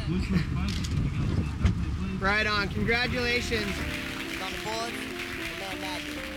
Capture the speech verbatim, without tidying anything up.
Right on. Congratulations. On the board, the man magic.